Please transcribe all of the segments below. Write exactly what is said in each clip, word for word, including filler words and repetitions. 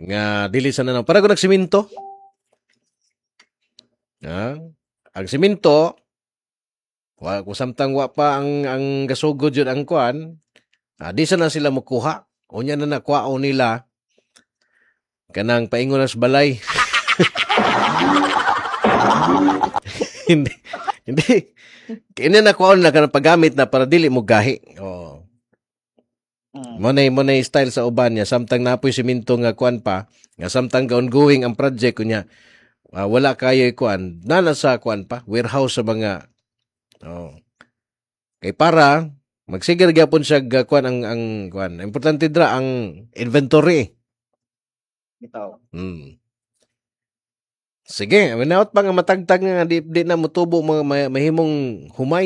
nga dili sa nanaw. Para ko nagsiminto. Ha? Ang siminto, wa, kung samtang wa pa ang, ang gasugod yun ang kuan, ah, di sana sila mukuha. Unya na nakuha nila kanang paingon na sa balay. hindi, hindi. Kaya nakuha nila kanang paggamit na para dili mo gahi. Oh. Monay monay style sa uban niya samtang napoy siminto nga kuan pa nga samtang ongoing ang project kunya uh, wala kayo kuan nana sa kuan pa warehouse sa mga oh kay para magsigir gyapon siya kuan ang ang kuan importante dra ang inventory bitaw. Hmm. Sige, minaot pa nga matagtag nga di, di na mutubo mga mahimong humay.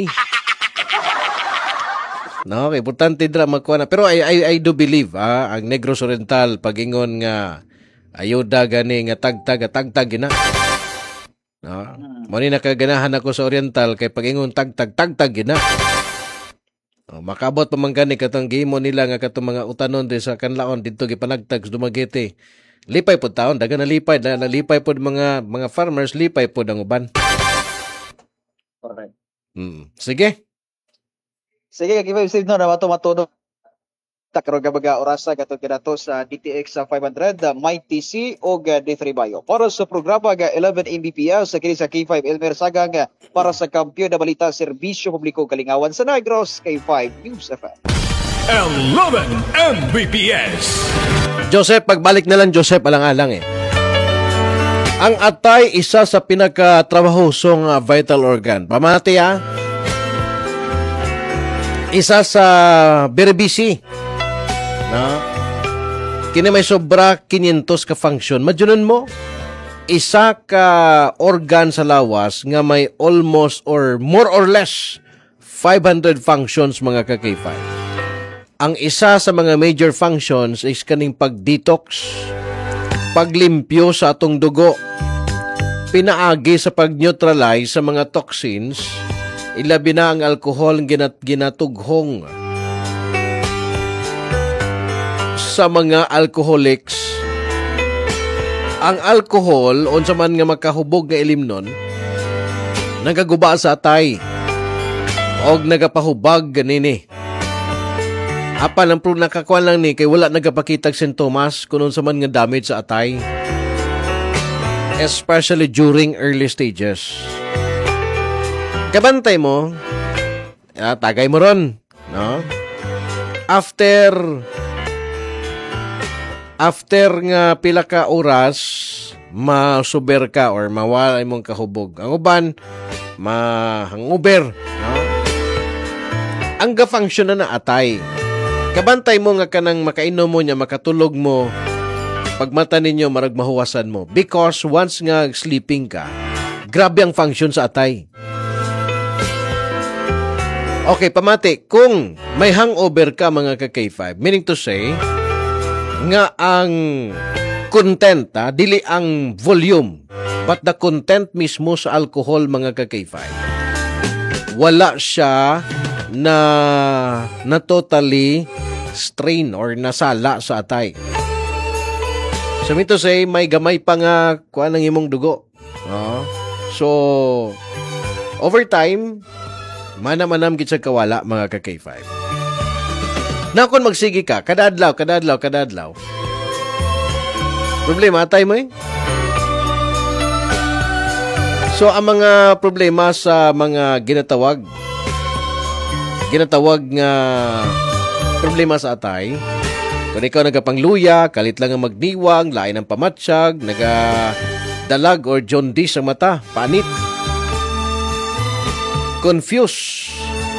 No, okay, importante dra magkuha na. Pero I, I, I do believe, ah, ang Negros Oriental, pag-ingon nga, ayuda gani nga tagtag, tagtag gina. No? Muni na kaganahan ako sa Oriental, kay pag-ingon tagtag, tagtag gina. No, makabot pa man gani katong gihimo nila nga katong mga utanon din sa kanlaon, dito gipanagtag sa Dumaguete. Lipay po taon, daga na lipay, na nalipay po mga, mga farmers, lipay po ang uban. Correct. Hmm. Sige. Sige, kag-five save no na mato-matuno. Karon ka baga orasa katong kinato sa D T X sa five hundred, uh, Mike T C o uh, D three Bio. Para sa programa ga eleven M B P S sa kini sa K five Elmer Sagang para sa kampiyon na balita serbisyo publiko kalingawan sa Negros K five News F M. eleven M B P S. Joseph, pagbalik na lang Joseph, alang-alang eh. Ang atay, isa sa pinaka-trabahosong uh, vital organ. Pamati ah. Isa sa very busy. No? Kini may sobra kinyentos ka function. Madyonan mo, isa ka organ sa lawas nga may almost or more or less five hundred functions mga ka-K five. Ang isa sa mga major functions is kaning pag-detox, paglimpyo sa atong dugo, pinaagi sa pag-neutralize sa mga toxins, ilabi na ang alcohol ginat ginatughong sa mga alcoholics. Ang alcohol, unsa man nga makahubog nga ilimnon, nagaguba sa atay og nagapahubag ganini. Apan ang pro nakakuan lang ni kay wala nagapakitag sintomas kuno sa man nga damage sa atay. Especially during early stages. Kabantay mo, ah, tagay mo ron, no? After after nga pila ka oras, masuber ka or mawala imong kahubog. Ang uban, mahanguber, no? Ang ga-function na na atay. Kabantay mo nga kanang makainom mo niya, makatulog mo, pagmata ninyo, marag mahuwasan mo. Because once nga sleeping ka, grabe ang function sa atay. Okay, pamati, kung may hangover ka mga ka-K five, meaning to say, nga ang content, ha, dili ang volume, but the content mismo sa alcohol mga ka-K five, wala siya na, na totally strain or nasala sa atay. So, mean to say, may gamay pa nga kuha ng imong dugo. No? So, over time, manamanam gid sa kawala mga ka-K five. Na kung magsigi ka, kadadlaw, kadadlaw, kadadlaw. Problema, atay mo eh. So, ang mga problema sa mga ginatawag, ginatawag nga problema sa atay, kung ikaw nagapangluya, kalit lang ang magdiwang, lain ang pamatsyag, nagadalag or jaundice ang mata, panit, confused,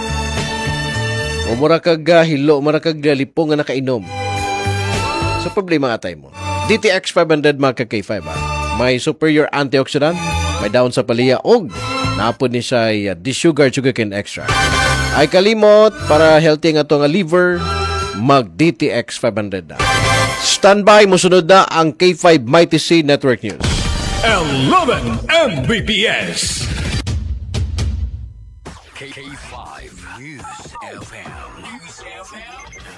o mura kag hilo, mura kag lipong nga nakainom. So, problema atay mo. D T X five hundred mga ka-K five, ha? May superior antioxidant, may daon sa palaya, og napod ni siya uh, D-sugar sugarcane extra. Ay kalimot, para healthy nga ito nga liver, mag-D T X five hundred na. Standby, musunod na ang K five Mighty C Network News. eleven M B P S. K five News F M. News F M.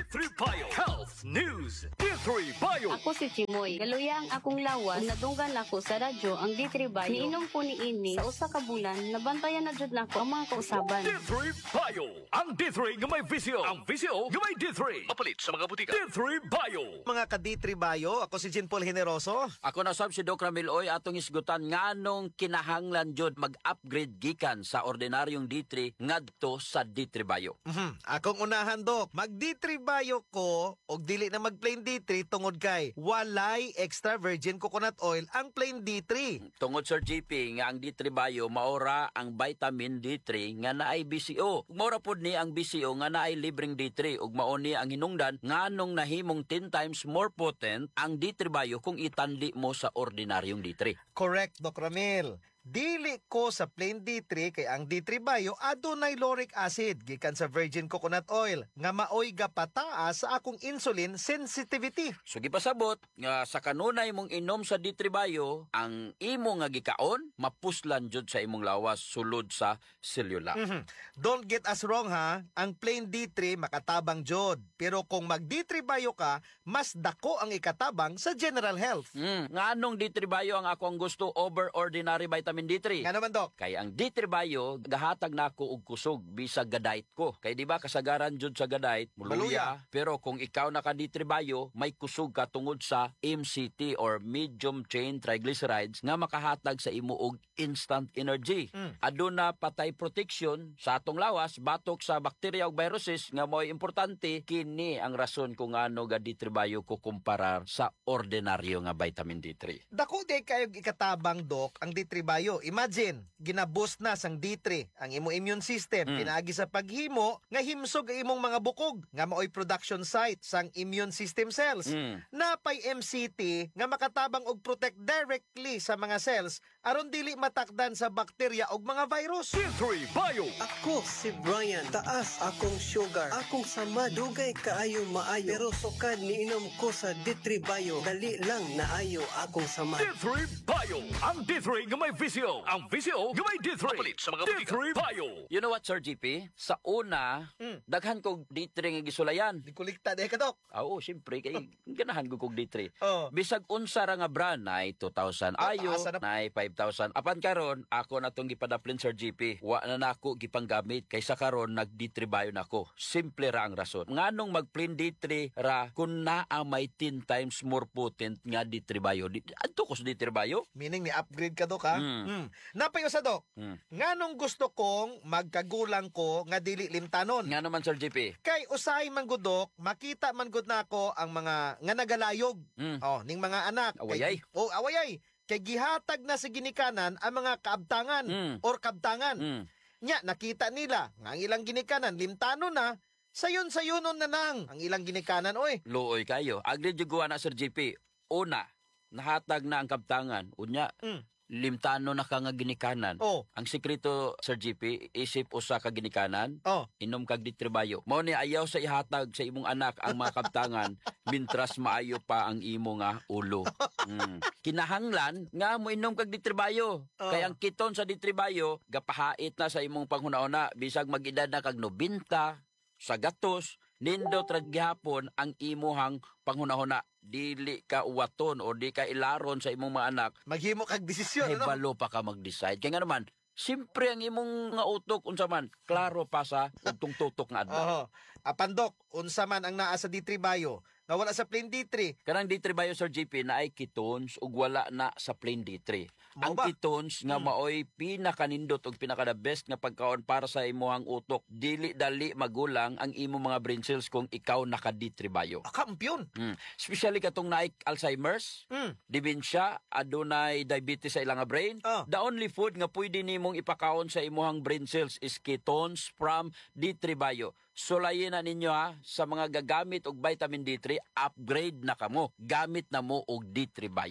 three Bio Health News. D three Bio. Ako si Chimoy. Galuya ang akong lawas. Nadunggan ako sa radyo ang D three Bio. Niinom ko ni ini sa usa ka bulan. Nabantayan na jud nako ang mga kausaban. D three Bio. Ang D three nga may visyo. Ang visyo nga may D three. Mapalit sa mga butika. D three Bio. Mga ka-D three Bio, ako si Jean Paul Generoso. Ako na sab si Doc Ramil Oy atong isgutan nganong kinahanglan jud mag-upgrade gikan sa ordinaryong D three ngadto sa D three Bio. Mhm. Akong unahan, Dok. Mag-D three Bio ko og dili na mag-plain D three tungod kay walay extra virgin coconut oil ang plain D three. Tungod Sir G P nga ang D three Bio maora ang vitamin D three nga naay B C O. Ug maora pud ni ang B C O nga naay libreng D three ug mao ni ang hinungdan nganong nahimong ten times more potent ang D three Bio kung itanli mo sa ordinaryong D three. Correct, Doc Ramil. Dili ko sa plain D three kay ang D three Bio adunay lauric acid gikan sa virgin coconut oil nga maoy gapataas sa akong insulin sensitivity. So gipasabot nga sa kanunay mong inom sa D three Bio, ang imo nga gikaon mapuslan jud sa imong lawas sulod sa selula. Mhm. Don't get us wrong ha, ang plain D three makatabang jod. Pero kung mag D three Bio ka, mas dako ang ikatabang sa general health. Mm, nganong D three Bio ang ako ang gusto over ordinary vitamin D three? Nga naman, Doc. Kay ang D three Bio gahatag nako og kusog bisag gadait ko. Kay di ba kasagaran jud sa gadait Maluya. muluya, pero kung ikaw naka D three Bio may kusog ka tungod sa M C T or medium chain triglycerides nga makahatag sa imo og instant energy. Mm. Aduna patay protection sa atong lawas batok sa bakterya ug viruses nga mo'y importante. Kini ang rason kung ano ga D three Bio ko kumparar sa ordinaryo nga vitamin D three. Dako di kayo ikatabang, Doc, ang D three Bio. Imagine, ginaboost na sang D three ang imo immune system. Mm. Pinaagi sa paghimo, nga himsog ang imong mga bukog, nga maoy production site sang immune system cells. Mm. Napay M C T, nga makatabang og protect directly sa mga cells, aron dili matakdan sa bakterya og mga virus. D three Bio. Ako si Brian, taas akong sugar, akong sama, dugay kaayo maayo, pero sukad niinom ko sa D three Bio, dali lang naayo akong sama. D three Bio. Ang D three nga may visyo. Ang visyo nga may D three. Mapalit sa mga butika. D three Bio. You know what, Sir G P? Sa una, Mm. daghan kog D three nga gisulayan. Di kulikta di ka, Doc. Ah, Oo, siyempre, kay ganahan ko kog D three. Oh. Bisag unsa ra nga brand na two thousand Ah, ayo, taasa na- na five thousand. Apan karon, ako na tong gipadaplin, Sir G P. Wa na nako gipanggamit kaysa karon nag D three Bio nako. Simple ra ang rason. Nganong mag-plain D three ra kun naa may ten times more potent nga D three Bio. Di- Adto ko sa D three Bio? Meaning ni upgrade ka, Doc, ha? Mm. Mm. Napayo sa, Doc. Mm. Nganong gusto kong magkagulang ko nga dili limtanon? Nga naman, Sir G P. Kay usay man gud, Doc, makita man gud nako ang mga nga nagalayog. Mm. Oh, ning mga anak. Awayay. Kay, oh, awayay. Kay gihatag na sa ginikanan ang mga kaabtangan Mm. or kabtangan. Mm. Nya nakita nila nga ang ilang ginikanan limtanon na, sayon-sayonon na nang ang ilang ginikanan, oy. Luoy kayo. Agri juguan na, Sir G P. Una, nahatag na ang kabtangan. Unya, Mm. limtano na ka nga ginikanan. Oh. Ang sekreto, Sir G P, isip usa ka ginikanan, Oh. inom kag D three Bio. Mao ni ayaw sa ihatag sa imong anak ang mga kabtangan mintras maayo pa ang imo nga ulo. Mm. Kinahanglan nga mo inom kag D three Bio. Oh. Kay ang kiton sa D three Bio gapahait na sa imong panghuna-una bisag mag-edad na kag nobenta, sa gatos, nindot ra gihapon ang imuhang panghuna-una. Dili ka uwaton o di ka ilaron sa imong mga anak. Maghimo kag desisyon, Ay ano? balo pa ka mag-decide. Kaya nga naman, simpre ang imong nga utok unsa man, klaro pa sa utong tutok nga adlaw. Oho. Apan, Doc, unsa man ang naa sa D three Bio, nga wala sa plain D three. Kanang D three Bio, Sir G P, na ay ketones ug wala na sa plain D three. Mao Ang ba? ketones nga maoy pinakanindot ug pinaka the best nga pagkaon para sa imuhang utok. Dili dali magulang ang imong mga brain cells kung ikaw naka D three Bio. Ah, kampiyon. Mm. Especially katong naik Alzheimer's, Mm. dementia, adunay diabetes sa ilang nga brain. Ah. The only food nga pwede nimong ipakaon sa imuhang brain cells is ketones from D three Bio. Sulayin na ninyo ha, sa mga gagamit og vitamin D three, upgrade na kamo. Gamit na mo og D three Bio.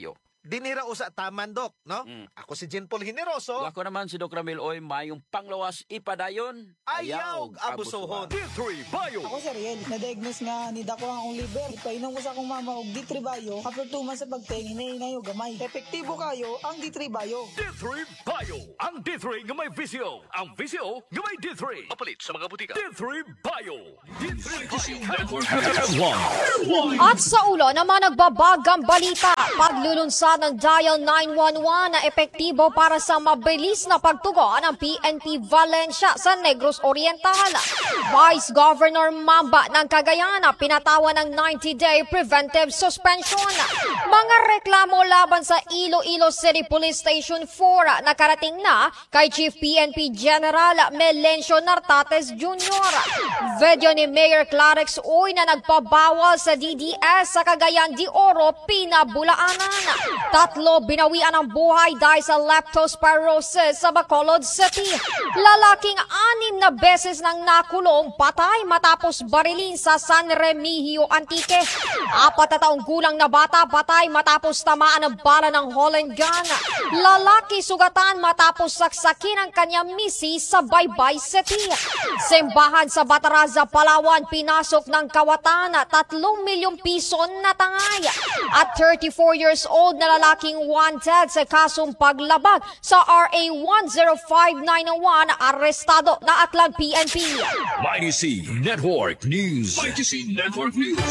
dinira usa taman, Dok, no? Mm. Ako si Jean Paul Generoso. Ako naman si Doc Ramil Oy, mayong panglawas ipadayon. Ayaw abusohon. D three Bio. Ako si Riel, na-diagnose nga ni Dako ang liver. Ipainom ko sa akong mama og D three Bio. After two months sa pagtingin, hinahinay og gamay. Epektibo kayo ang D three Bio. D three Bio. Ang D three nga may visyo. Ang visyo nga may D three. Papalit sa mga butika. D three Bio. D three Bio. At sa ulo naman nagbabagang balita, paglulunsad ng Dial nine one one na epektibo para sa mabilis na pagtugon ng P N P Valencia sa Negros Oriental. Vice Governor Mamba ng Cagayan pinatawan ng ninety-day preventive suspension. Mga reklamo laban sa Iloilo City Police Station four nakarating na kay Chief P N P General Melencio Nartates Junior Video ni Mayor Clarex Uy na nagpabawal sa D D S sa Cagayan de Oro pinabulaanan. Tatlo binawian ang buhay dahil sa leptospirosis sa Bacolod City. Lalaking anim na beses nang nakulong patay matapos barilin sa San Remigio Antique. Apat na taong gulang na bata patay matapos tamaan ng bala ng Holland gun. Lalaki sugatan matapos saksakin ang kanyang misi sa Baybay City. Simbahan sa Bataraza, Palawan pinasok ng kawatan tatlong milyong piso na tangay. At thirty-four years old na lalaking wanted sa kasong paglabag sa R A one oh five nine oh one arestado na aklang P N P. Mighty C Network News. Mighty C Network News.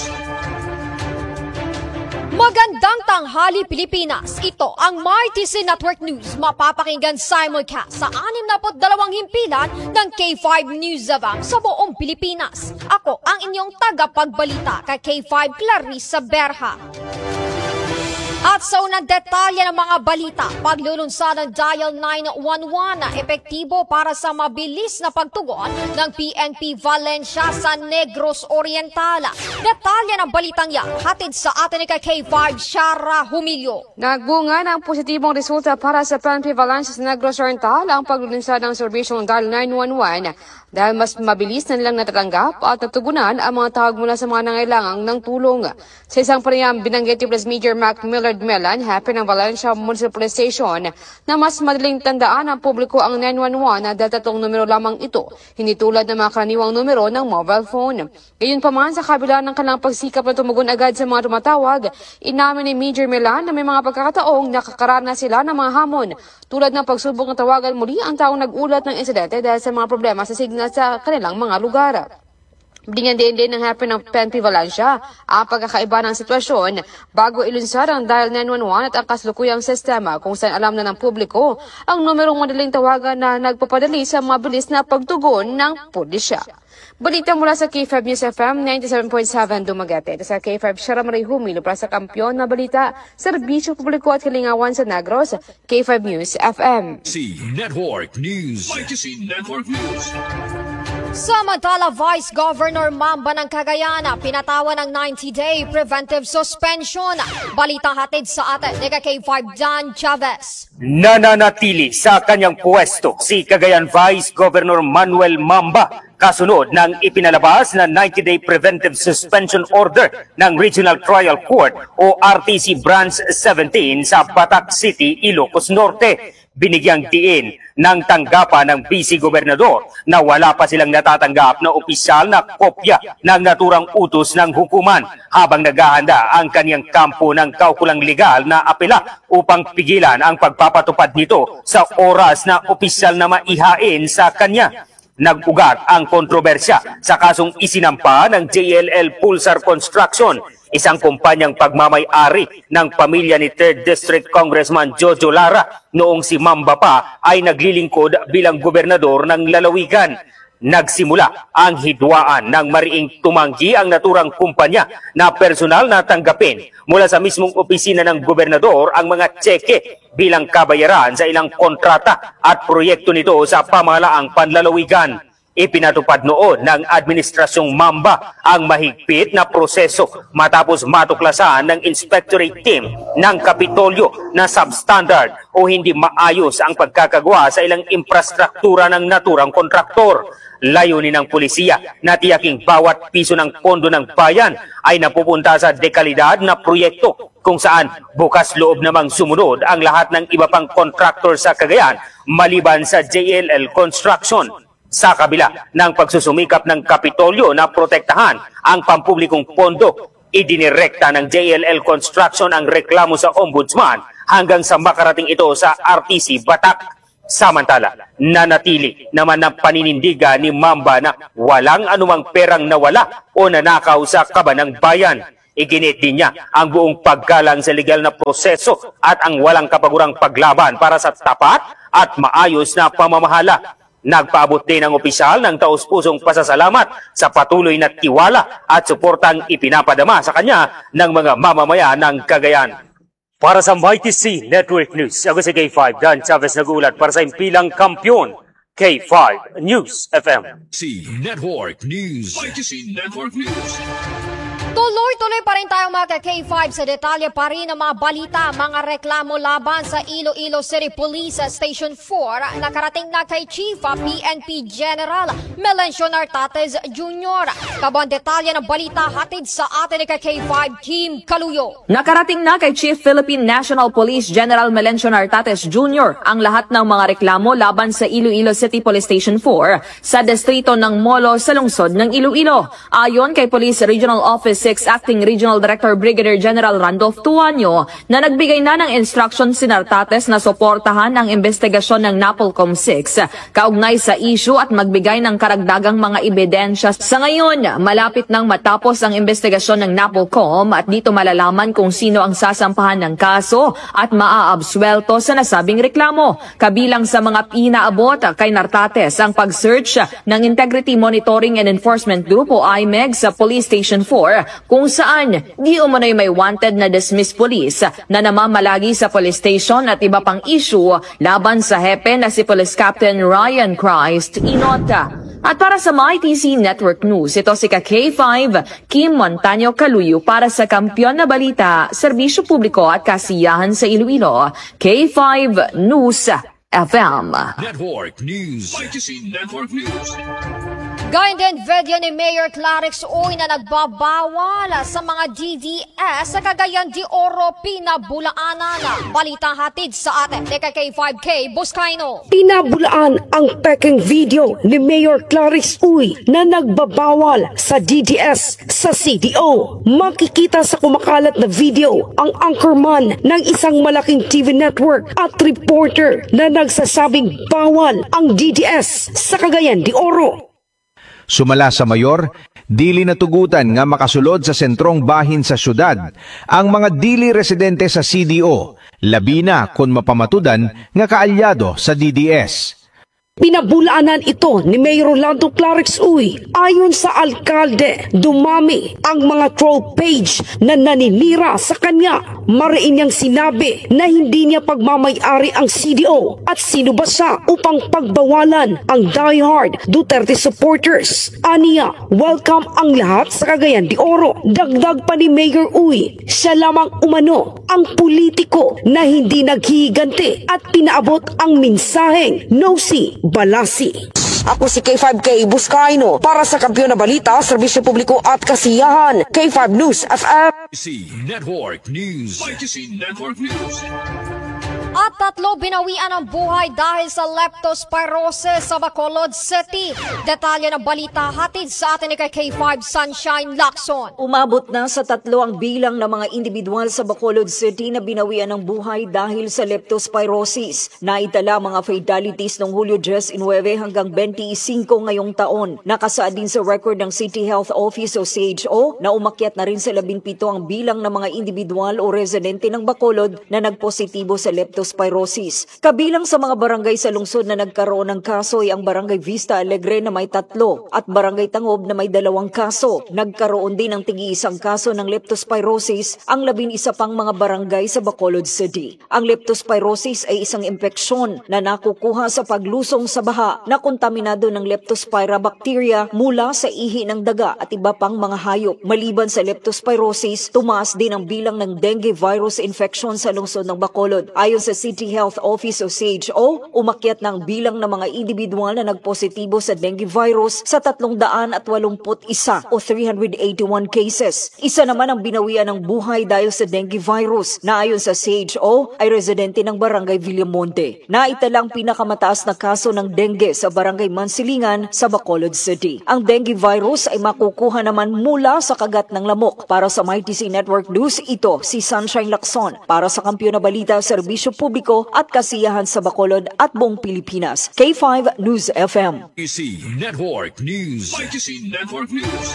Magandang tanghali Pilipinas. Ito ang Mighty C Network News. Mapapakinggan simulcast sa anim na dalawang himpilan ng K five News Zavang sa buong Pilipinas. Ako ang inyong tagapagbalita kay K five Clarissa Berha. At sa unang detalye ng mga balita, paglulunsad ng Dial nine one one na epektibo para sa mabilis na pagtugon ng P N P Valencia sa Negros Oriental. Detalye ng balitang yan, hatid sa atin ni K five Shara Humilio. Nagbunga ng positibong resulta para sa P N P Valencia sa Negros Oriental ang paglulunsad ng serbisyong Dial nine one one dahil mas mabilis na nilang natatanggap at natugunan ang mga tawag mula sa mga nangailangang ng tulong. Sa isang panayam, binanggit ni Police Major Mac Millard Melan, happy ng Valencia Municipal Police Station, na mas madaling tandaan ng publiko ang nine one one na dahil tatlong numero lamang ito, hindi tulad ng mga karaniwang numero ng mobile phone. Gayunpaman, sa kabila ng kanilang pagsikap na tumugon agad sa mga tumatawag, inamin ni Major Melan na may mga pagkakataong nakakarana sila ng mga hamon, tulad ng pagsubok na tawagan muli ang taong nag-ulat ng insidente dahil sa mga problema sa signal sa kanilang mga lugar. Binigyan din din ng happy ng P N P Valencia ang pagkakaiba ng sitwasyon bago ilunsad ang Dial nine one one at ang kaslukuyang sistema kung saan alam na ng publiko ang numerong madaling tawagan na nagpapadali sa mabilis na pagtugon ng pulisya. Balita mula sa K five News F M ninety-seven point seven Dumaguete. Sa K five Shara Marie Humilo para sa kampiyon na balita, serbisyo publiko at kalingawan sa Negros, K five News F M. C Network News. Mighty C Network News. Samantala, Vice Governor Mamba ng Cagayan pinatawan ng ninety-day preventive suspension. Balita hatid sa atin ni K five Dan Chavez. Nananatili sa kanyang pwesto si Cagayan Vice Governor Manuel Mamba kasunod ng ipinalabas na ninety-day preventive suspension order ng Regional Trial Court o R T C Branch seventeen sa Batac City, Ilocos Norte. Binigyang diin ng tanggapan ng Vice Gobernador na wala pa silang natatanggap na opisyal na kopya ng naturang utos ng hukuman habang naghahanda ang kanyang kampo ng kaukulang legal na apela upang pigilan ang pagpapatupad nito sa oras na opisyal na maihain sa kanya. Nag-ugat ang kontrobersya sa kasong isinampa ng J L L Pulsar Construction, isang kumpanyang pagmamay-ari ng pamilya ni third District Congressman Jojo Lara noong si Mamba pa ay naglilingkod bilang gobernador ng lalawigan. Nagsimula ang hidwaan ng mariing tumanggi ang naturang kumpanya na personal na tanggapin mula sa mismong opisina ng gobernador ang mga tseke bilang kabayaran sa ilang kontrata at proyekto nito sa pamahalaang panlalawigan. Ipinatupad noon ng Administrasyong Mamba ang mahigpit na proseso matapos matuklasan ng Inspectorate Team ng Kapitolyo na substandard o hindi maayos ang pagkakagawa sa ilang infrastruktura ng naturang kontraktor. Layunin ng pulisiya na tiyaking bawat piso ng pondo ng bayan ay napupunta sa dekalidad na proyekto kung saan bukas loob namang sumunod ang lahat ng iba pang contractor sa Cagayan maliban sa J L L Construction. Sa kabila ng pagsusumikap ng Kapitolyo na protektahan ang pampublikong pondo, idinirekta ng J L L Construction ang reklamo sa Ombudsman hanggang sa makarating ito sa R T C Batak. Samantala, nanatili naman ang paninindigan ni Mamba na walang anumang perang nawala o nanakaw sa kabanang bayan. Iginit din niya ang buong paggalang sa legal na proseso at ang walang kapagurang paglaban para sa tapat at maayos na pamamahala. Nagpaabot din ang opisyal ng taus-pusong pasasalamat sa patuloy na tiwala at suportang ipinapadama sa kanya ng mga mamamayan ng Cagayan. Para sa Mighty C Network News, ako si K five Dan Chavez nag-uulat para sa impilang kampiyon, K five News F M. C Network News. Mighty C Network News. Tuloy-tuloy pa rin tayo mga K five sa detalye pa rin ng mga balita, mga reklamo laban sa Iloilo City Police Station four. Nakarating na kay Chief P N P General Melencio Nartates Junior Kabang detalye ng balita hatid sa atin ni K five Kim Kaluyo. Nakarating na kay Chief Philippine National Police General Melencio Nartates Junior ang lahat ng mga reklamo laban sa Iloilo City Police Station four sa distrito ng Molo sa lungsod ng Iloilo. Ayon kay Police Regional Office six Acting Regional Director Brigadier General Randolph Tuanyo na nagbigay na ng instruction si Nartates na suportahan ang investigasyon ng NAPOLCOM six kaugnay sa issue at magbigay ng karagdagang mga ebidensya. Sa ngayon, malapit nang matapos ang investigasyon ng NAPOLCOM at dito malalaman kung sino ang sasampahan ng kaso at maaabsuelto sa nasabing reklamo. Kabilang sa mga pinaabot kay Nartates ang pag-search ng Integrity Monitoring and Enforcement Group o I M E G sa Police Station four kung saan di umano'y may wanted na dismissed police na namamalagi sa police station at iba pang issue laban sa hepe na si Police Captain Ryan Christ Inota. At para sa Mighty C Network News, ito si K five Kim Montaño Kaluyo para sa Kampiyon na Balita, Serbisyo Publiko at Kasiyahan sa Iloilo, K five News F M. Network News. Mighty C Network News. Gayun din video ni Mayor Clarix Uy na nagbabawal sa mga D D S sa Cagayan de Oro, pinabulaanan. Balita hatid sa atin ni K five K Buscaino. Pinabulaan ang peking video ni Mayor Clarix Uy na nagbabawal sa D D S sa C D O. Makikita sa kumakalat na video ang anchorman ng isang malaking T V network at reporter na nagsasabing bawal ang D D S sa Cagayan de Oro. Sumala sa mayor, dili natugutan nga makasulod sa sentrong bahin sa syudad ang mga dili residente sa C D O, labi na kung mapamatudan nga kaalyado sa D D S. Pinabulaanan ito ni Mayor Rolando Clarix Uy. Ayon sa alkalde, dumami ang mga troll page na naninira sa kanya. Mariin niyang sinabi na hindi niya pagmamayari ang C D O at sino ba siya upang pagbawalan ang diehard Duterte supporters. Aniya, welcome ang lahat sa Cagayan de Oro. Dagdag pa ni Mayor Uy, siya lamang umano ang politiko na hindi naghihiganti at pinaabot ang mensaheng no see Balasi. Ako si K five K Buscaino para sa Kampiyon na Balita, Serbisyo Publiko at Kasiyahan, K five News F M. C Network News. Mighty C Network News. At tatlo binawian ang buhay dahil sa leptospirosis sa Bacolod City. Detalye ng balita hatid sa atin ni K five Sunshine Lacson. Umabot na sa tatlo ang bilang ng mga individual sa Bacolod City na binawian ng buhay dahil sa leptospirosis. Naitala mga fatalities noong Hulyo nineteen hanggang twenty-five ngayong taon. Nakasaad din sa record ng City Health Office o C H O na umakyat na rin sa labing pito ang bilang ng mga individual o residente ng Bacolod na nagpositibo sa leptospirosis. Kabilang sa mga barangay sa lungsod na nagkaroon ng kaso ay ang Barangay Vista Alegre na may tatlo at Barangay Tangob na may dalawang kaso. Nagkaroon din ng tigi-isang kaso ng leptospirosis ang labing isa pang mga barangay sa Bacolod City. Ang leptospirosis ay isang impeksyon na nakukuha sa paglusong sa baha na kontaminado ng leptospira bacteria mula sa ihi ng daga at iba pang mga hayop. Maliban sa leptospirosis, tumaas din ang bilang ng dengue virus infection sa lungsod ng Bacolod. Ayon sa sa City Health Office o C H O, umakyat ng bilang ng mga individual na nagpositibo sa dengue virus sa tatlong daan at walumput isa o three hundred eighty-one cases. Isa naman ang binawian ng buhay dahil sa dengue virus na ayon sa C H O ay residente ng Barangay Villamonte. Naitalang pinakamataas na kaso ng dengue sa Barangay Mansilingan sa Bacolod City. Ang dengue virus ay makukuha naman mula sa kagat ng lamok. Para sa M I T C Network News, ito si Sunshine Lacson. Para sa Kampiyon na Balita, Serbisyo Publiko at Kasiyahan sa Bacolod at buong Pilipinas. K five News F M. M I T C Network News. M I T C Network News.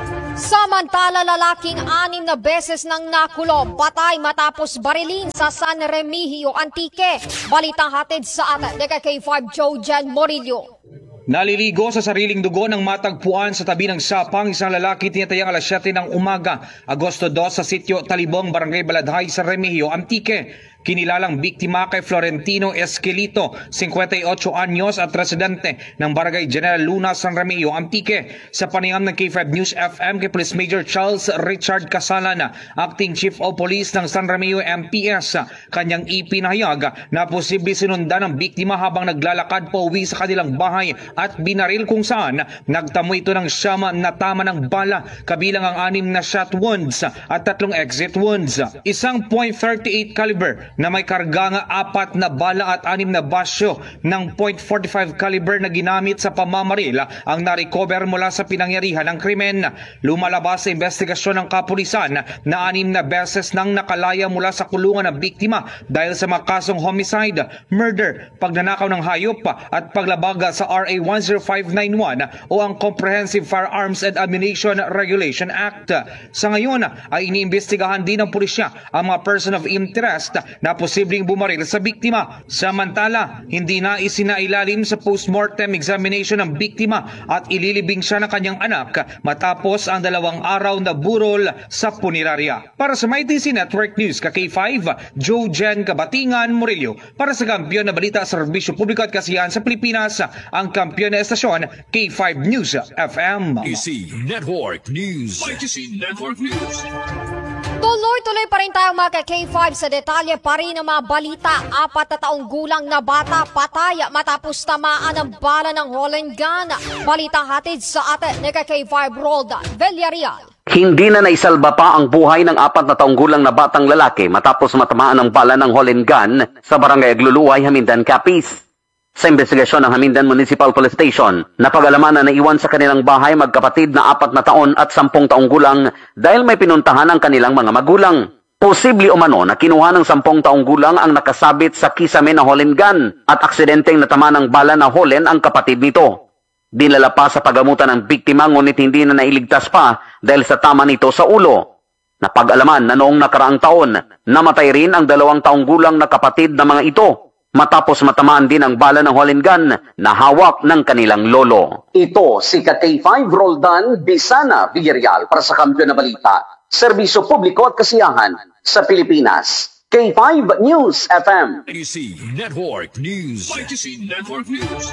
Samantala, lalaking anim na beses nang nakulong, patay matapos barilin sa San Remigio, Antique. Balitang hatid sa atin ni K five Jojan Morillo. Naliligo sa sariling dugo ng matagpuan sa tabi ng sapang isang lalaki tinatayang alas siyete ng umaga, Agosto dos sa sitio Talibong, Barangay Baladhay, San Remigio, Antique. Kinilalang biktima kay Florentino Esquelito, fifty-eight anyos at residente ng Barangay General Luna, San Remigio, Antique. Sa panayam ng K five News F M kay Police Major Charles Richard Casalan, Acting Chief of Police ng San Remigio M P S, kanyang ipinahayag na posible sinundan ng biktima habang naglalakad pauwi sa kanilang bahay at binaril kung saan nagtamo ito ng siyam na tama ng bala, kabilang ang anim na shot wounds at tatlong exit wounds. Isang point thirty-eight caliber na may karga nga apat na bala at anim na basyo ng point forty-five caliber na ginamit sa pamamaril ang narecover mula sa pinangyarihan ng krimen. Lumalabas sa investigasyon ng kapulisan na anim na beses nang nakalaya mula sa kulungan ng biktima dahil sa mga kasong homicide, murder, pagnanakaw ng hayop at paglabag sa R A one oh five nine one o ang Comprehensive Firearms and Ammunition Regulation Act. Sa ngayon ay iniimbestigahan din ng pulisya ang mga person of interest na posibleng bumaril sa biktima. Samantala, hindi na isinailalim sa postmortem examination ng biktima at ililibing siya ng kanyang anak matapos ang dalawang araw na burol sa punerarya. Para sa M I T C Network News, ka K five, Joe Jen Kabatingan Murillo. Para sa Kampiyon na Balita, Serbisyo Publiko at Kasiyahan sa Pilipinas, ang kampiyon na estasyon, K five News F M. M I T C Network News. M I T C Network News. Tuloy-tuloy pa rin tayo mga K five sa detalye pa rin ng mga balita. Apat na taong gulang na bata patay matapos tamaan ng bala ng Holland gun. Balita hatid sa atin ni K five Roldan Villarreal. Hindi na naisalba pa ang buhay ng apat na taong gulang na batang lalaki matapos matamaan ng bala ng Holland gun sa Barangay Agluluay, Hamindan, Capiz. Sa investigasyon ng Hamindan Municipal Police Station, napag-alaman na naiwan sa kanilang bahay magkapatid na apat na taon at sampung taong gulang dahil may pinuntahan ang kanilang mga magulang. Posible umano na kinuha ng sampung taong gulang ang nakasabit sa kisame na Holland gun at aksidenteng natama ng bala na Holland ang kapatid nito. Dinala pa sa pagamutan ng biktima ngunit hindi na nailigtas pa dahil sa tama nito sa ulo. Napag-alaman na noong nakaraang taon, namatay rin ang dalawang taong gulang na kapatid na mga ito matapos matamaan din ang bala ng Holland gun na hawak ng kanilang lolo. Ito si K five Roldan Bisana Villarreal para sa Kampiyon na Balita, Serbisyo Publiko at Kasiyahan sa Pilipinas. K five News F M. M I T C Network News. M I T C Network News.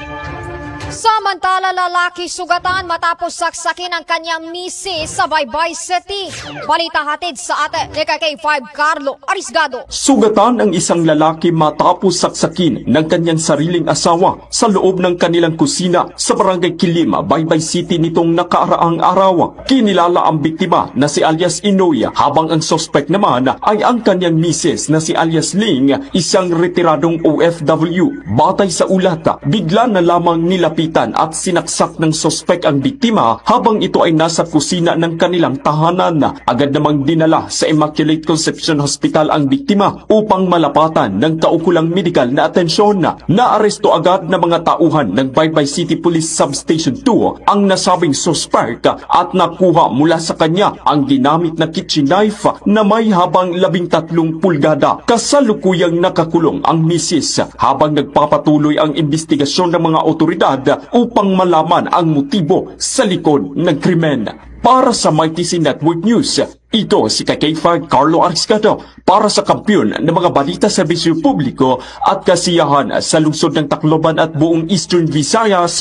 Samantala, lalaki sugatan matapos saksakin ang kanyang misis sa Baybay City. Balita hatid sa atin ni K five Carlo Arisgado. Sugatan ang isang lalaki matapos saksakin ng kanyang sariling asawa sa loob ng kanilang kusina sa Barangay Kilima, Baybay City nitong nakaraang araw. Kinilala ang biktima na si alias Inoya habang ang suspect naman ay ang kanyang misis na si alias Ling, isang retiradong O F W. Batay sa ulat, bigla na lamang nilapitan at sinaksak ng sospek ang biktima habang ito ay nasa kusina ng kanilang tahanan. Agad namang dinala sa Immaculate Conception Hospital ang biktima upang malapatan ng kaukulang medikal na atensyon. Naaresto agad ng mga tauhan ng Baybay City Police Substation two ang nasabing sospek at nakuha mula sa kanya ang ginamit na kitchen knife na may habang labing tatlong pulgada. Kasalukuyang nakakulong ang misis habang nagpapatuloy ang investigasyon ng mga otoridad upang malaman ang motibo sa likod ng krimen. Para sa M I T C Network News, ito si K five Carlo Arisgado para sa Kampiyon ng mga balita sa Serbisyo Publiko at Kasiyahan sa lungsod ng Tacloban at buong Eastern Visayas,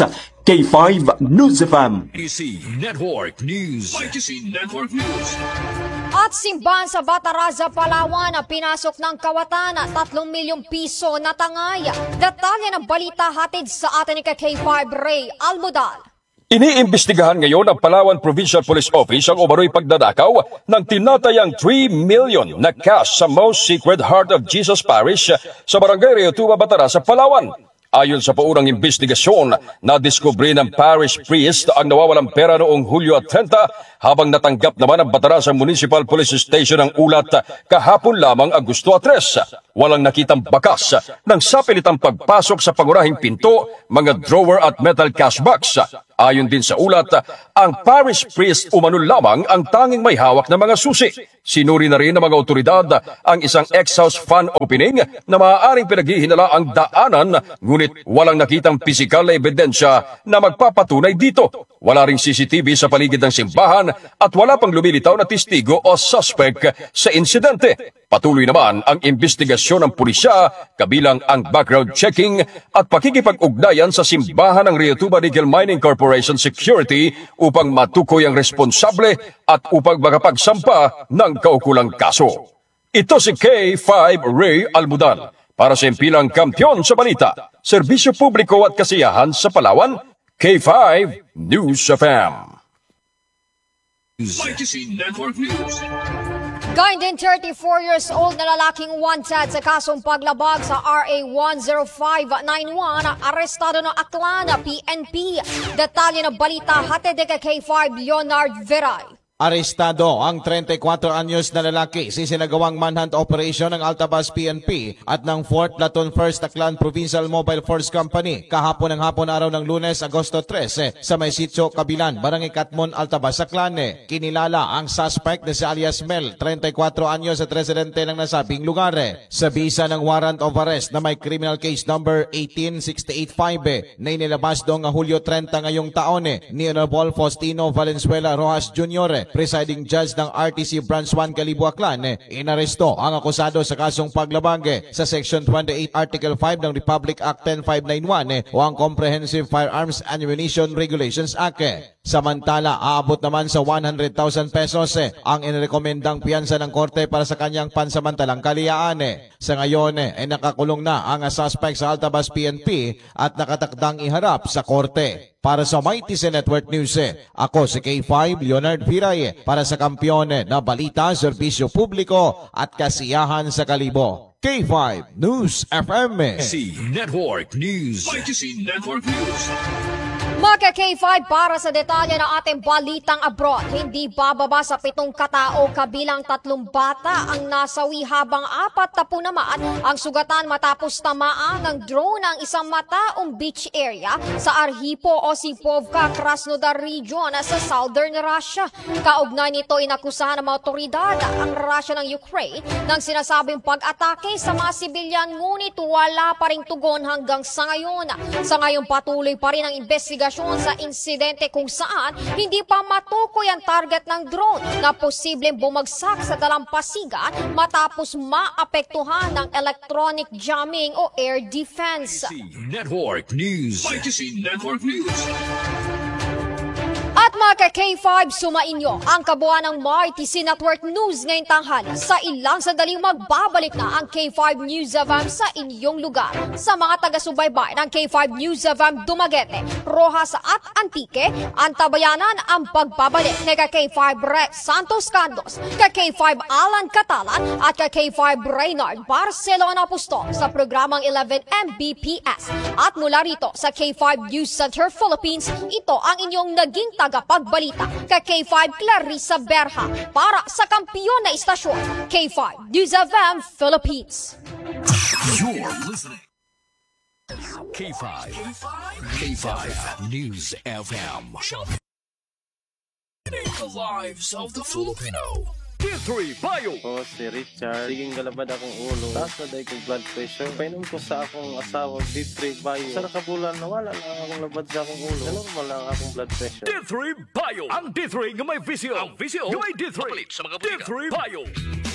K five News F M. Y C Network News. Y C Network News. At simbahan sa Bataraza, Palawan na pinasok ng kawatan at tatlong milyong piso na tangay. Detalye ng balita hatid sa atin ni K five Ray Almodal. Iniimbestigahan ngayon ng Palawan Provincial Police Office ang umano'y pagdadakaw ng tinatayang three million na cash sa Most Sacred Heart of Jesus Parish sa Barangay Rio Tuba, Bataraza, Palawan. Ayon sa paunang investigasyon, nadiskubre ng parish priest ang nawawalang pera noong Hulyo thirty habang natanggap naman ng Bataraza Municipal Police Station ang ulat kahapon lamang Agosto three. Walang nakitang bakas ng sapilitang pagpasok sa pangunahing pinto, mga drawer at metal cash box. Ayon din sa ulat, ang parish priest umano lamang ang tanging may hawak na mga susi. Sinuri na rin ng mga otoridad ang isang ex-house fan opening na maaaring pinaghihinala ang daanan, ngunit walang nakitang pisikal na ebidensya na magpapatunay dito. Wala ring C C T V sa paligid ng simbahan at wala pang lumilitaw na testigo o suspect sa insidente. Patuloy naman ang investigasyon ng pulisya, kabilang ang background checking at pakikipag-ugnayan sa simbahan ng Rio Tuba Nickel Mining Corporation Security upang matukoy ang responsable at upang makapagsampa ng kaukulang kaso. Ito si K five Ray Almodal para sa impilang kampyon sa balita, serbisyo publiko at kasiyahan sa Palawan, K five News F M. Y C Network News. Gayun din thirty-four years old na lalaking wanted sa kasong paglabag sa R A one oh five nine one, arestado ng Aklan P N P. Detalye ng balita hatid kay K five Leonard Veray. Arestado ang thirty-four anyos na lalaki sa sinagawang manhunt operation ng Altabas P N P at ng fourth Platoon first Aklan Provincial Mobile Force Company kahapon ng hapon araw ng Lunes, Agosto three sa may sitio Kabilan, Barangay Katmon, Altabas, Aklan. Kinilala ang suspect na si alias Mel, thirty-four anyos at residente ng nasabing lugar. Sa bisa ng warrant of arrest na may criminal case number eighteen sixty-eight five na inilabas doong Hulyo thirty ngayong taon ni Honorable Faustino Valenzuela Rojas Junior, presiding judge ng R T C Branch one Kalibo, Aklan, inaresto ang akusado sa kasong paglabag sa Section twenty-eight Article five ng Republic Act ten five ninety-one o ang Comprehensive Firearms and Ammunition Regulations Act. Samantala, aabot naman sa one hundred thousand pesos ang inirekomendang piyansa ng korte para sa kanyang pansamantalang kaliyaan. Sa ngayon ay nakakulong na ang suspect sa Altabas P N P at nakatakdang iharap sa korte. Para sa Mighty C Network News, ako si K five Leonard Viray para sa kampyon na balita, serbisyo publiko at kasiyahan sa Kalibo. K five News F M. C Network News. Y C Network News. Mga K five, para sa detalye ng ating balitang abroad, hindi bababa sa pitong katao kabilang tatlong bata ang nasawi habang apat na po naman ang sugatan matapos tamaan ng drone ang isang mataong beach area sa Arhipo o Sipovka, Krasnodar region sa southern Russia. Kaugnay nito, inakusahan ng mga otoridad ang Russia ng Ukraine ng sinasabing pag-atake sa mga sibilyan, ngunit wala pa ring tugon hanggang sa ngayon. Sa ngayon, patuloy pa rin ang investigasyon sa insidente kung saan hindi pa matukoy ang target ng drone na posibleng bumagsak sa dalampasigan matapos maapektuhan ng electronic jamming o air defense. Network News. Y C Network News. At mga K five, sumainyo ang kabuuan ng Mighty C Network News ngayong tanghali. Sa ilang sandaling magbabalik na ang K five News F M sa inyong lugar. Sa mga taga-subaybay ng K five News F M Dumaguete, Rojas at Antique, antabayanan ang pagbabalik ni K five Rex Santos Candos, K five Alan Catalan at K five Reynard Barcelona Apostol sa programang eleven M B P S. At mula rito sa K five News Center Philippines, ito ang inyong naging tagapagbalita, K five Clarissa Berha para sa kampiyon na istasyon, K five News F M Philippines. You're listening. K five. K five News F M. The lives of the Filipino. D three Bio. O si Richard, siging galabad akong ulo. Taas na dahil kong blood pressure. Painom ko sa akong asawa, D three Bio. Sa nakabulan, nawala lang akong labad sa akong ulo. Normal lang akong blood pressure. D three Bio. Ang D three nga may visyo. Ang visyo nga may D three. Sa mga D three Bio.